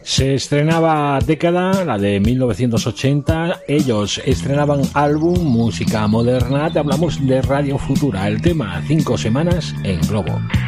Se estrenaba década, la de 1980, ellos estrenaban álbum, música moderna, te hablamos de Radio Futura, el tema 5 semanas en Globo.